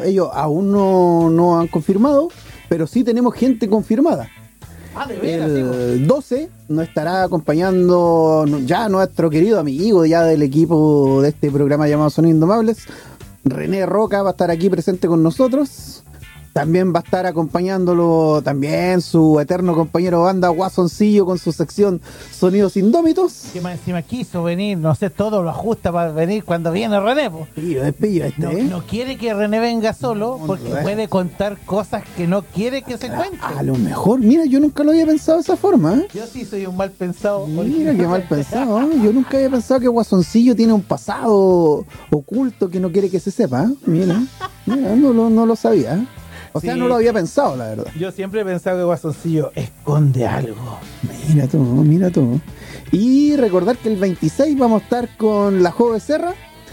ellos aún no han confirmado, pero sí tenemos gente confirmada. De veras, El 12 nos estará acompañando ya nuestro querido amigo ya del equipo de este programa llamado Sonidos Indomables. René Roca va a estar aquí presente con nosotros. También va a estar acompañándolo también su eterno compañero de banda Guasoncillo con su sección Sonidos Indómitos. Que más encima quiso venir, no sé, todo lo ajusta para venir cuando viene René. Pillo este, No quiere que René venga solo porque puede contar cosas que no quiere que se cuenten. A lo mejor, mira, yo nunca lo había pensado de esa forma, ¿eh? Yo sí soy un mal pensado. Mira, qué mal pensado, ¿eh? Yo nunca había pensado que Guasoncillo tiene un pasado oculto que no quiere que se sepa, ¿eh? Mira, no lo sabía, ¿eh? O sea, no lo había pensado, la verdad. Yo siempre he pensado que Guasoncillo esconde algo. Mira tú. Y recordar que el 26 vamos a estar con la Jo Becerra.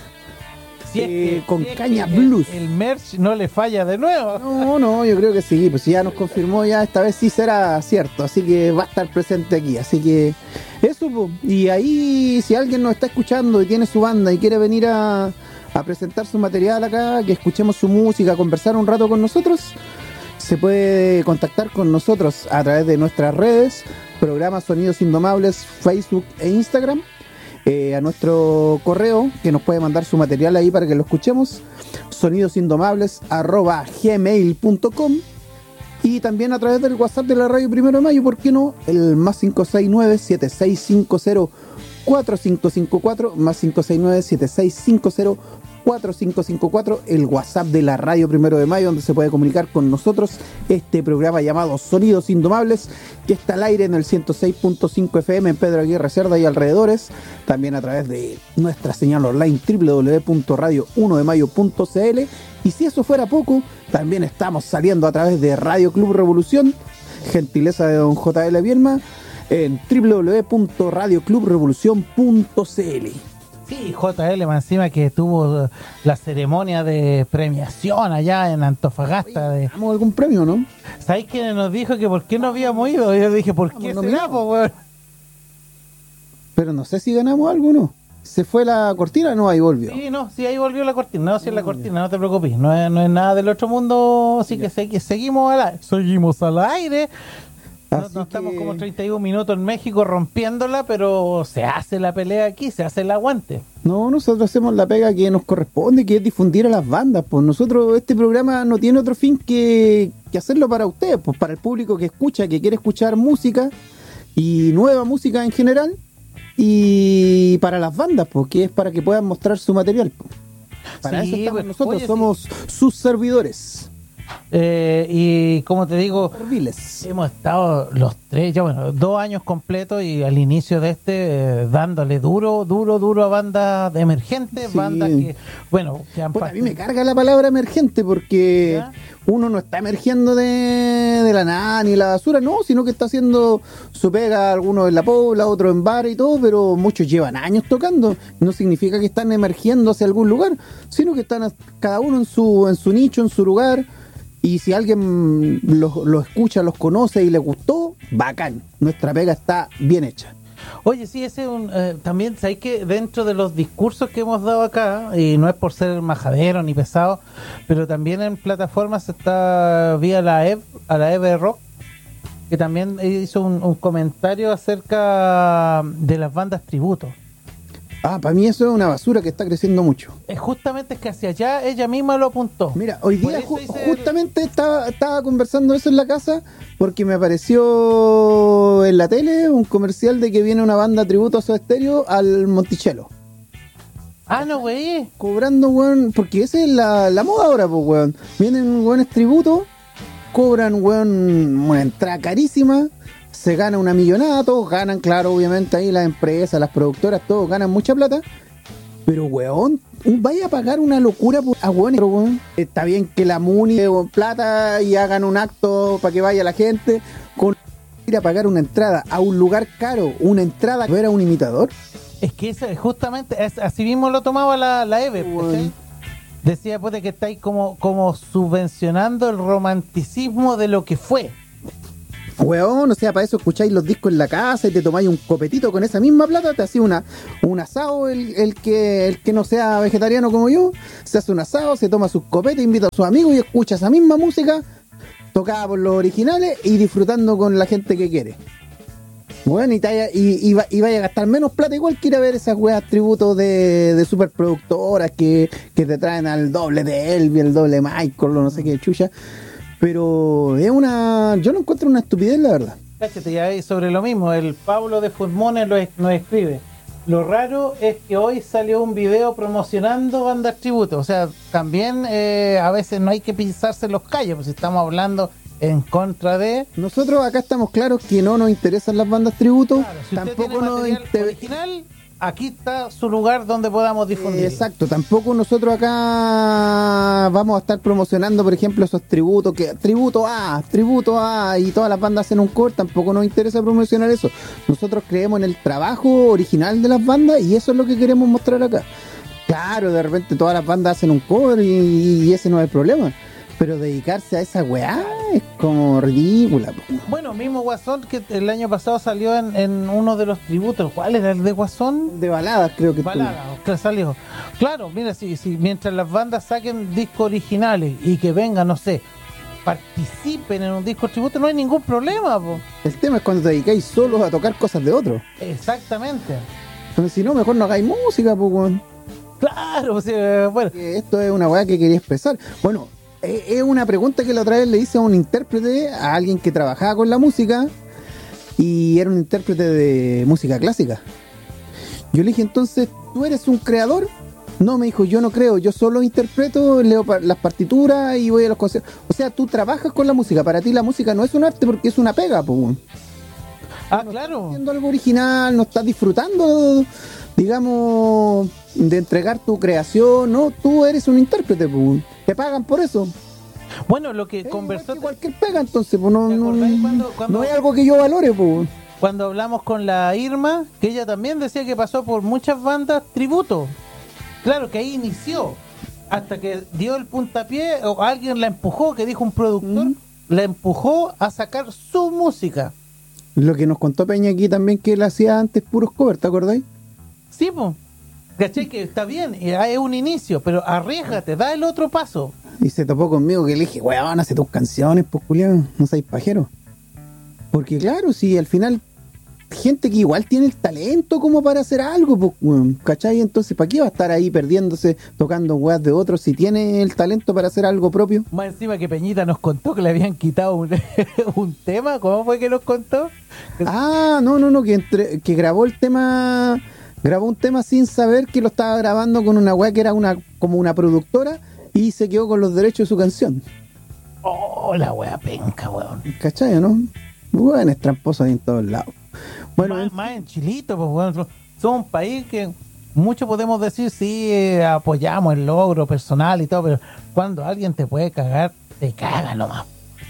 Con Caña Blues. El merch no le falla de nuevo. No, yo creo que sí. Pues ya nos confirmó, ya esta vez sí será cierto. Así que va a estar presente aquí. Así que eso, pues. Y ahí, si alguien nos está escuchando y tiene su banda y quiere venir a presentar su material acá, que escuchemos su música, conversar un rato con nosotros, se puede contactar con nosotros a través de nuestras redes, programa Sonidos Indomables, Facebook e Instagram, a nuestro correo, que nos puede mandar su material ahí para que lo escuchemos, sonidosindomables@gmail.com, y también a través del WhatsApp de la radio 1 de Mayo, ¿por qué no? El más 569-7650-4554, más 569-7650-4554, el WhatsApp de la radio 1 de Mayo, donde se puede comunicar con nosotros este programa llamado Sonidos Indomables, que está al aire en el 106.5 FM en Pedro Aguirre Cerda y alrededores, también a través de nuestra señal online www.radio1demayo.cl, y si eso fuera poco, también estamos saliendo a través de Radio Club Revolución, gentileza de don JL Bielma, en www.radioclubrevolucion.cl. Sí, JL más encima que tuvo la ceremonia de premiación allá en Antofagasta. ¿Ganamos algún premio, no? ¿Sabéis quién nos dijo que por qué no habíamos ido? Yo dije, ¿por qué será, po, weón? Pero no sé si ganamos algo o no. ¿Se fue la cortina o no? Ahí volvió. Sí, ahí volvió la cortina. No, sí es la cortina, no te preocupes. No es nada del otro mundo, así que seguimos al aire. Seguimos al aire. No estamos como 31 minutos en México rompiéndola, pero se hace la pelea aquí, se hace el aguante. No, nosotros hacemos la pega que nos corresponde, que es difundir a las bandas. Pues nosotros, este programa no tiene otro fin que hacerlo para ustedes, pues para el público que escucha, que quiere escuchar música y nueva música en general, y para las bandas, pues que es para que puedan mostrar su material, pues. Para eso estamos nosotros, somos sus servidores. Y como te digo, Serviles. hemos estado los tres, ya 2 años completos, y al inicio de dándole duro a bandas emergentes, sí. Bandas que, que han a mí me carga la palabra emergente porque ¿ya? Uno no está emergiendo de la nada ni la basura, no, sino que está haciendo su pega, algunos en la pobla, otros en bar y todo, pero muchos llevan años tocando. No significa que están emergiendo hacia algún lugar, sino que están cada uno en su nicho, en su lugar. Y si alguien lo escucha, los conoce y le gustó, bacán. Nuestra pega está bien hecha. Oye, sí, ese también, ¿sabes que dentro de los discursos que hemos dado acá, y no es por ser majadero ni pesado, pero también en plataformas está vía a la EVE Rock, que también hizo un comentario acerca de las bandas tributo. Para mí eso es una basura que está creciendo mucho. Justamente es que hacia allá ella misma lo apuntó. Mira, hoy día justamente estaba conversando eso en la casa porque me apareció en la tele un comercial de que viene una banda tributo a Soda Stereo al Monticello. No, güey. Cobrando, weón, porque esa es la moda ahora, pues, weón. Vienen weones tributo, cobran, weón, una entrada carísima. Se gana una millonada, todos ganan, claro, obviamente ahí las empresas, las productoras, todos ganan mucha plata, pero weón, vaya a pagar una locura por weón. Está bien que la MUNI con plata y hagan un acto para que vaya la gente, con ir a pagar una entrada a un lugar caro, una entrada que era un imitador. Es que justamente así mismo lo tomaba la EVE, ¿sí? Decía pues de que estáis como subvencionando el romanticismo de lo que fue. Weón, o sea, para eso escucháis los discos en la casa y te tomáis un copetito con esa misma plata, te hacía un asado, el que no sea vegetariano como yo, se hace un asado, se toma sus copetes, invita a sus amigos y escucha esa misma música, tocada por los originales y disfrutando con la gente que quiere. Bueno, y vaya a gastar menos plata igual que ir a ver esas weas tributos de superproductoras que te traen al doble de Elvis, el doble de Michael, no sé qué chucha. Pero yo lo encuentro una estupidez, la verdad. Cáchate, ya ahí sobre lo mismo, el Pablo de Fulmones nos escribe. Lo raro es que hoy salió un video promocionando bandas tributo. O sea, también a veces no hay que pisarse los callos, pues si estamos hablando en contra de... Nosotros acá estamos claros que no nos interesan las bandas tributo. Claro, si tampoco nos original, aquí está su lugar donde podamos difundir. Exacto, tampoco nosotros acá vamos a estar promocionando, por ejemplo, esos tributos, que tributo A, y todas las bandas hacen un cover, tampoco nos interesa promocionar eso. Nosotros creemos en el trabajo original de las bandas y eso es lo que queremos mostrar acá. Claro, de repente todas las bandas hacen un cover y ese no es el problema. Pero dedicarse a esa weá es como ridícula. Bueno, mismo Guasón que el año pasado salió en uno de los tributos. ¿Cuál era el de Guasón? De baladas, creo que baladas, que salió. Claro, mira, si mientras las bandas saquen discos originales y que vengan, no sé, participen en un disco tributo, no hay ningún problema, po. El tema es cuando te dedicáis solo a tocar cosas de otros. Exactamente. Entonces, si no, mejor no hagáis música, pues. Claro, o sea, bueno. Esto es una weá que quería expresar. Bueno, es una pregunta que la otra vez le hice a un intérprete, a alguien que trabajaba con la música y era un intérprete de música clásica. Yo le dije, entonces, ¿tú eres un creador? No, me dijo, yo no creo, yo solo interpreto, leo las partituras y voy a los conciertos. O sea, tú trabajas con la música, para ti la música no es un arte porque es una pega, pues. Ah, no claro. Estás haciendo algo original, no estás disfrutando, digamos, de entregar tu creación, no, tú eres un intérprete, pues. Te pagan por eso. Bueno, lo que conversó... Cualquier pega, entonces, pues no cuando es algo que yo valore, pues. Cuando hablamos con la Irma, que ella también decía que pasó por muchas bandas tributo. Claro, que ahí inició. Hasta que dio el puntapié, o alguien la empujó, que dijo un productor, la empujó a sacar su música. Lo que nos contó Peña aquí también, que él hacía antes puros covers, ¿te acordáis? Sí, pues. ¿Cachai? Que está bien, es un inicio, pero arriésgate, da el otro paso. Y se topó conmigo que le dije, weón, hace tus canciones, pues, culiao, no seáis pajero. Porque claro, si al final, gente que igual tiene el talento como para hacer algo, pues, weón, ¿cachai? Entonces, ¿para qué va a estar ahí perdiéndose, tocando weas de otros, si tiene el talento para hacer algo propio? Más encima que Peñita nos contó que le habían quitado un tema, ¿cómo fue que nos contó? Ah, no, que grabó el tema... Grabó un tema sin saber que lo estaba grabando con una weá que era como una productora y se quedó con los derechos de su canción. Oh, la weá penca, weón. ¿Cachai, no? Bueno, es tramposo ahí en todos lados. Bueno, más en Chilito, pues weón. Somos un país que mucho podemos decir, sí, apoyamos el logro personal y todo, pero cuando alguien te puede cagar, te caga nomás.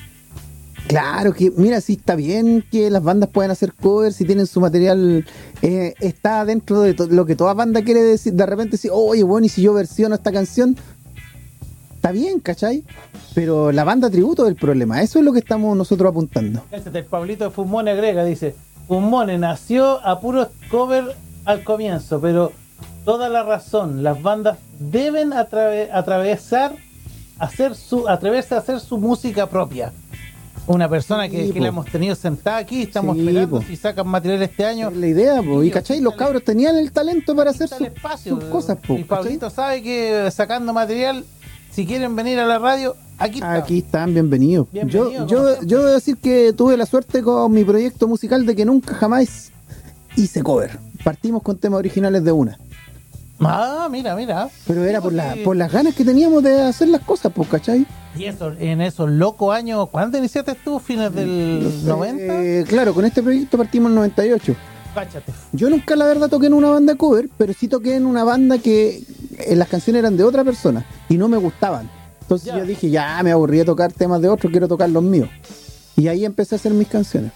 Claro que, mira, sí está bien que las bandas puedan hacer covers si tienen su material, está dentro de lo que toda banda quiere decir. De repente decir, oye, bueno, y si yo versiono esta canción, está bien, ¿cachai? Pero la banda tributo es el problema, eso es lo que estamos nosotros apuntando. El Pablito de Fumone agrega, dice, Fumone nació a puros cover al comienzo, pero toda la razón, las bandas deben atreverse a hacer su música propia. Una persona que la hemos tenido sentada aquí, estamos esperando si sacan material este año. Es la idea, po. Y ¿cachai? Los cabros tenían el talento para hacer sus cosas, po. Y Pablito sabe que sacando material, si quieren venir a la radio, aquí están bienvenidos. Yo debo decir que tuve la suerte con mi proyecto musical de que nunca jamás hice cover. Partimos con temas originales de una. Ah, mira. Pero era por las ganas que teníamos de hacer las cosas, pues, ¿cachai? Y eso, en esos locos años, ¿cuándo iniciaste tú? ¿Fines del 90? Claro, con este proyecto partimos en el 98. Cáchate. Yo nunca, la verdad, toqué en una banda cover, pero sí toqué en una banda que las canciones eran de otra persona y no me gustaban. Entonces yo dije, ya me aburrí de tocar temas de otros, quiero tocar los míos. Y ahí empecé a hacer mis canciones.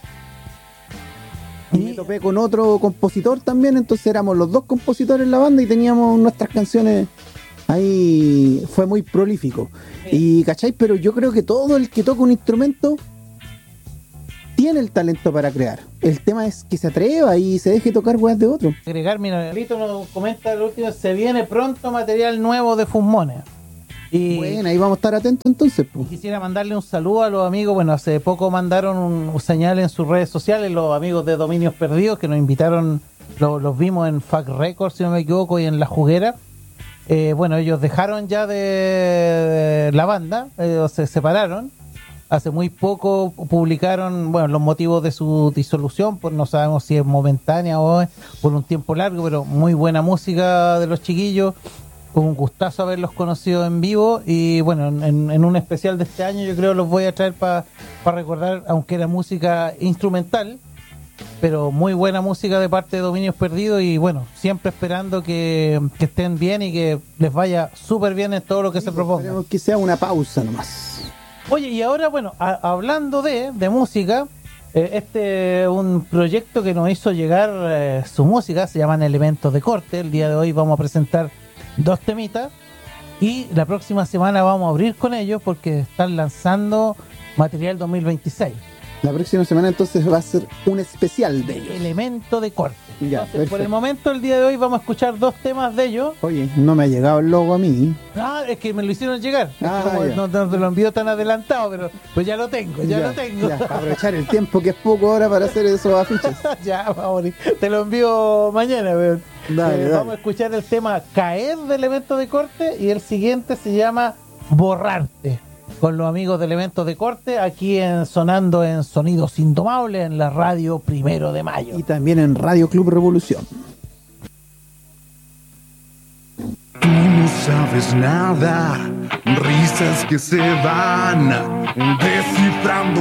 Y me topé con otro compositor también, entonces éramos los dos compositores en la banda y teníamos nuestras canciones. Ahí fue muy prolífico. Y ¿cachai? Pero yo creo que todo el que toca un instrumento tiene el talento para crear. El tema es que se atreva y se deje tocar weas de otro. Agregar, mira, Lito nos comenta el último, se viene pronto material nuevo de Fusmones. Y Bueno, ahí vamos a estar atentos entonces, pues. quisiera mandarle un saludo a los amigos. Bueno, hace poco mandaron un señal en sus redes sociales, los amigos de Dominios Perdidos, que nos invitaron, los vimos en Fact Records, si no me equivoco, y en La Juguera. Bueno, ellos dejaron ya de la banda, se separaron. Hace muy poco publicaron, bueno, los motivos de su disolución, pues no sabemos si es momentánea o es por un tiempo largo, pero muy buena música de los chiquillos. Un gustazo haberlos conocido en vivo y bueno, en un especial de este año yo creo los voy a traer para recordar, aunque era música instrumental, pero muy buena música de parte de Dominios Perdidos y bueno, siempre esperando que estén bien y que les vaya súper bien en todo lo que se proponga. Esperemos que sea una pausa nomás. Oye, y ahora bueno, hablando de música, un proyecto que nos hizo llegar su música, se llaman Elementos de Corte. El día de hoy vamos a presentar 2 temitas y la próxima semana vamos a abrir con ellos porque están lanzando material 2026. La próxima semana entonces va a ser un especial de ellos. Elemento de Corte. Ya, Entonces, por el momento, el día de hoy vamos a escuchar 2 temas de ellos. Oye, no me ha llegado el logo a mí. Ah, es que me lo hicieron llegar. Ah, no te lo envío tan adelantado, pero pues ya lo tengo, Ya, para aprovechar el tiempo que es poco ahora para hacer esos afiches. Ya, vamos, te lo envío mañana. Pero, Dale. Vamos a escuchar el tema Caer de Elementos de Corte y el siguiente se llama Borrarte, con los amigos de Elementos de Corte, aquí sonando en Sonidos Indomables en la radio 1 de Mayo. Y también en Radio Club Revolución. Tú no sabes nada, risas que se van, descifrando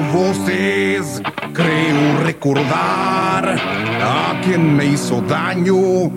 voces, creo recordar a quien me hizo daño.